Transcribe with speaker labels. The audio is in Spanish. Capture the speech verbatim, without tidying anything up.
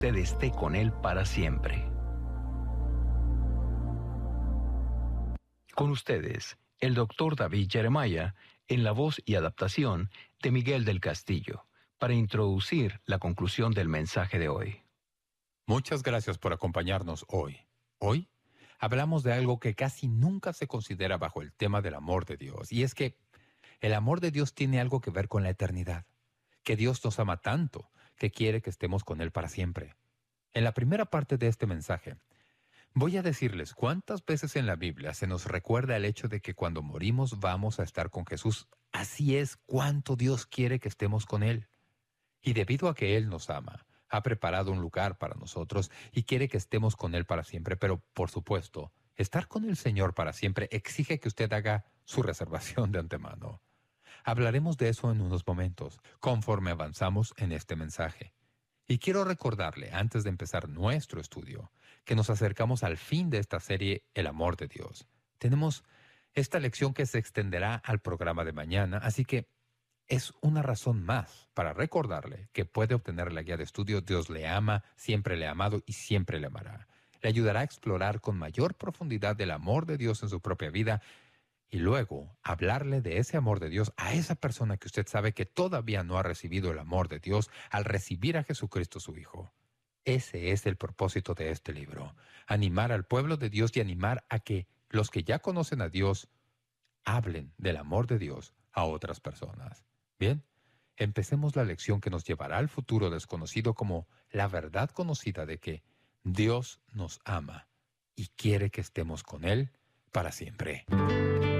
Speaker 1: usted esté con Él para siempre. Con ustedes, el doctor David Jeremiah, en la voz y adaptación de Miguel del Castillo, para introducir la conclusión del mensaje de hoy.
Speaker 2: Muchas gracias por acompañarnos hoy. Hoy hablamos de algo que casi nunca se considera bajo el tema del amor de Dios, y es que el amor de Dios tiene algo que ver con la eternidad, que Dios nos ama tanto que quiere que estemos con Él para siempre. En la primera parte de este mensaje, voy a decirles cuántas veces en la Biblia se nos recuerda el hecho de que cuando morimos vamos a estar con Jesús. Así es, cuánto Dios quiere que estemos con Él. Y debido a que Él nos ama, ha preparado un lugar para nosotros y quiere que estemos con Él para siempre. Pero, por supuesto, estar con el Señor para siempre exige que usted haga su reservación de antemano. Hablaremos de eso en unos momentos, conforme avanzamos en este mensaje. Y quiero recordarle, antes de empezar nuestro estudio, que nos acercamos al fin de esta serie El amor de Dios. Tenemos esta lección que se extenderá al programa de mañana, así que es una razón más para recordarle que puede obtener la guía de estudio Dios le ama, siempre le ha amado y siempre le amará. Le ayudará a explorar con mayor profundidad el amor de Dios en su propia vida y luego hablarle de ese amor de Dios a esa persona que usted sabe que todavía no ha recibido el amor de Dios al recibir a Jesucristo su Hijo. Ese es el propósito de este libro, animar al pueblo de Dios y animar a que los que ya conocen a Dios hablen del amor de Dios a otras personas. Bien, empecemos la lección que nos llevará al futuro desconocido como la verdad conocida de que Dios nos ama y quiere que estemos con Él para siempre.